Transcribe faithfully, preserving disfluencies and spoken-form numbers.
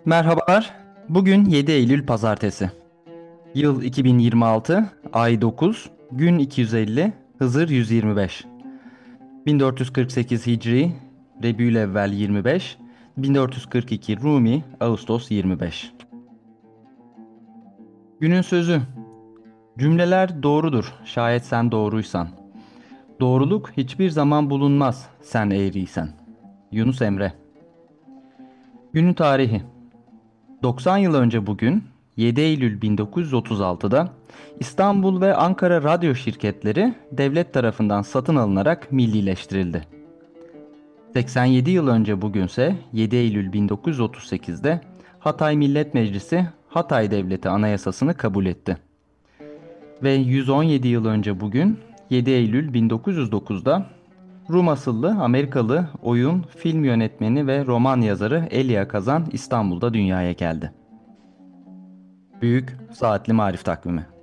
Merhabalar. Bugün yedi Eylül Pazartesi. Yıl iki bin yirmi altı, ay dokuz, gün iki yüz elli, Hızır yüz yirmi beş. bin dört yüz kırk sekiz Hicri, Rebülevvel yirmi beş, bin dört yüz kırk iki Rumi, Ağustos yirmi beş. Günün sözü: cümleler doğrudur, şayet sen doğruysan. Doğruluk hiçbir zaman bulunmaz, sen eğriysen. Yunus Emre. Günün tarihi: doksan yıl önce bugün, yedi Eylül bin dokuz yüz otuz altıda İstanbul ve Ankara radyo şirketleri devlet tarafından satın alınarak millileştirildi. seksen yedi yıl önce bugünse yedi Eylül bin dokuz yüz otuz sekizde Hatay Millet Meclisi Hatay Devleti Anayasası'nı kabul etti. Ve yüz on yedi yıl önce bugün yedi Eylül bin dokuz yüz dokuzda Rum asıllı Amerikalı oyun, film yönetmeni ve roman yazarı Elia Kazan İstanbul'da dünyaya geldi. Büyük Saatli Marif Takvimi.